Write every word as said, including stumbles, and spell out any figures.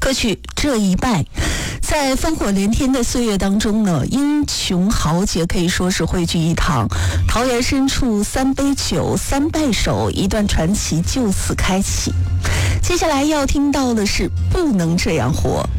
歌曲这一拜，在烽火连天的岁月当中呢，英雄豪杰可以说是汇聚一堂。桃园深处三杯酒，三拜手，一段传奇就此开启。接下来要听到的是不能这样活。